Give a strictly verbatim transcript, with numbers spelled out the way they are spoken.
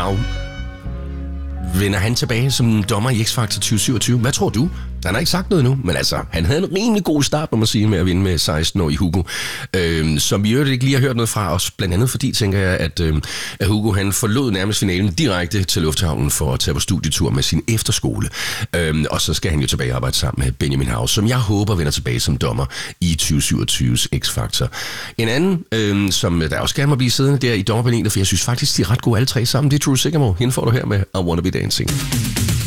Howe. Vender han tilbage som dommer i X-Factor tyve syvogtyve? Hvad tror du? Han har ikke sagt noget nu, men altså, han havde en rimelig god start, må man sige, med at vinde med seksten år i Hugo. Øhm, som vi jo ikke lige har hørt noget fra os, blandt andet fordi, tænker jeg, at, øhm, at Hugo han forlod nærmest finalen direkte til Lufthavnen for at tage på studietur med sin efterskole. Øhm, og så skal han jo tilbage og arbejde sammen med Benjamin Howe, som jeg håber vender tilbage som dommer i tyve syvogtyves X-Factor. En anden, øhm, som der også gerne må blive siddende der i dommerpanelet, for jeg synes faktisk, de er ret gode alle tre sammen, det er True Sigamore. Hende får du her med I Wanna Be Dancing.